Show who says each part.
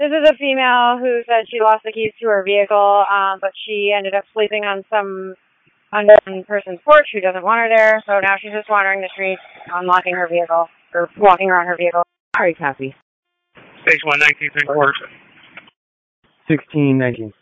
Speaker 1: This is a female who said she lost the keys to her vehicle, but she ended up sleeping on some unknown person's porch who doesn't want her there. So now she's just wandering the streets, unlocking her vehicle, or walking around her vehicle.
Speaker 2: All right, copy.
Speaker 3: Station 119, 3 quarters.
Speaker 4: 1619.